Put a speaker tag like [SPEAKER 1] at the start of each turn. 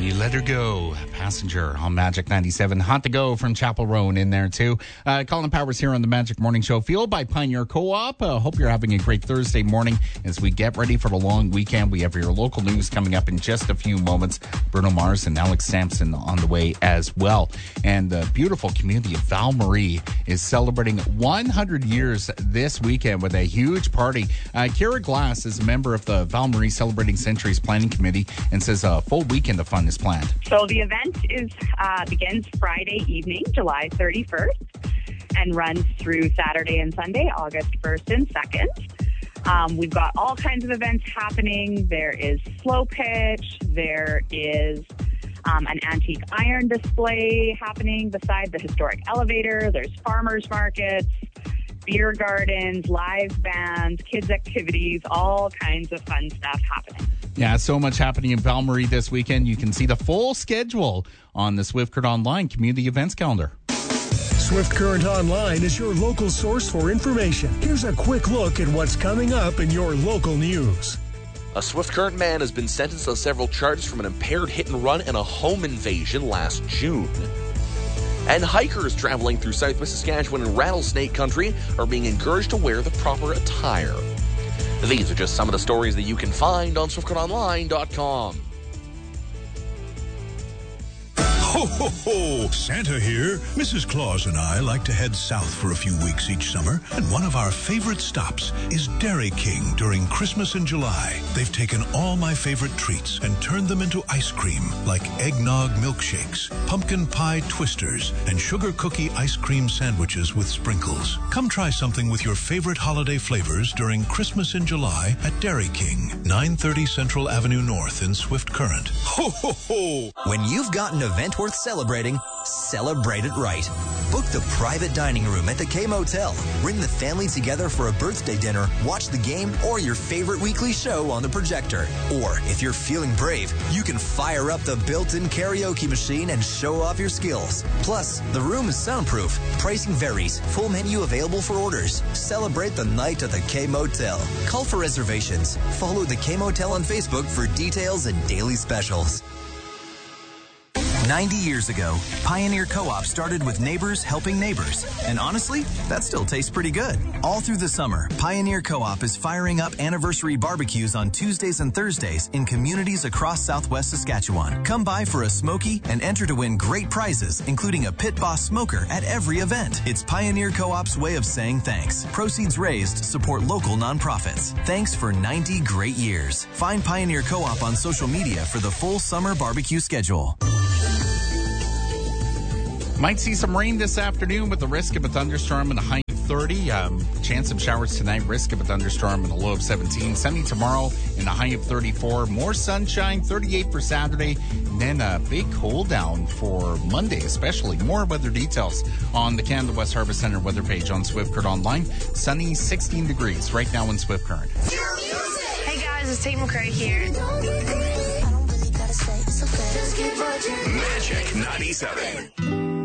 [SPEAKER 1] You Let Her Go, Passenger on Magic 97. Hot to Go from Chapel Roan in there too. Colin Powers here on the Magic Morning Show, fueled by Pioneer Co-op. Hope you're having a great Thursday morning as we get ready for the long weekend. We have your local news coming up in just a few moments. Bruno Mars and Alex Sampson on the way as well. And the beautiful community of Val Marie is celebrating 100 years this weekend with a huge party. Kira Glass is a member of the Val Marie Celebrating Centuries Planning Committee and says a full weekend of fun is planned.
[SPEAKER 2] So the event begins Friday evening, July 31st, and runs through Saturday and Sunday, August 1st and 2nd. We've got all kinds of events happening. There is slow pitch. There is an antique iron display happening beside the historic elevator. There's farmers markets, beer gardens, live bands, kids activities, all kinds of fun stuff happening.
[SPEAKER 1] Yeah, so much happening in Val Marie this weekend. You can see the full schedule on the Swift Current Online community events calendar.
[SPEAKER 3] Swift Current Online is your local source for information. Here's a quick look at what's coming up in your local news.
[SPEAKER 4] A Swift Current man has been sentenced on several charges from an impaired hit and run and a home invasion last June. And hikers traveling through southwest Saskatchewan and rattlesnake country are being encouraged to wear the proper attire. These are just some of the stories that you can find on SwiftCurrentOnline.com.
[SPEAKER 5] Ho, ho, ho! Santa here. Mrs. Claus and I like to head south for a few weeks each summer, and one of our favorite stops is Dairy King during Christmas in July. They've taken all my favorite treats and turned them into ice cream, like eggnog milkshakes, pumpkin pie twisters, and sugar cookie ice cream sandwiches with sprinkles. Come try something with your favorite holiday flavors during Christmas in July at Dairy King, 930 Central Avenue North in Swift Current. Ho, ho, ho!
[SPEAKER 6] When you've got an event worth celebrating, celebrate it right. Book the private dining room at the K Motel. Bring the family together for a birthday dinner, watch the game, or your favorite weekly show on the projector. Or, if you're feeling brave, you can fire up the built-in karaoke machine and show off your skills. Plus, the room is soundproof. Pricing varies. Full menu available for orders. Celebrate the night at the K Motel. Call for reservations. Follow the K Motel on Facebook for details and daily specials. 90 years ago, Pioneer Co-op started with neighbors helping neighbors. And honestly, that still tastes pretty good. All through the summer, Pioneer Co-op is firing up anniversary barbecues on Tuesdays and Thursdays in communities across southwest Saskatchewan. Come by for a smoky and enter to win great prizes, including a Pit Boss smoker at every event. It's Pioneer Co-op's way of saying thanks. Proceeds raised support local nonprofits. Thanks for 90 great years. Find Pioneer Co-op on social media for the full summer barbecue schedule.
[SPEAKER 1] Might see some rain this afternoon with the risk of a thunderstorm and a high of 30. Chance of showers tonight, risk of a thunderstorm and a low of 17. Sunny tomorrow and a high of 34. More sunshine, 38 for Saturday. And then a big cool down for Monday, especially. More weather details on the Canada West Harvest Center weather page on Swift Current Online. Sunny, 16 degrees right now in Swift Current.
[SPEAKER 7] Hey guys, it's Tate McRae here.
[SPEAKER 8] Magic 97.